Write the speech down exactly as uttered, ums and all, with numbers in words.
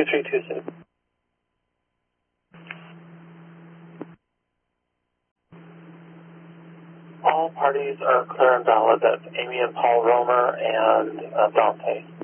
two three two six. All parties are clear and valid. That's Amy and Paul Romer and uh, Dante.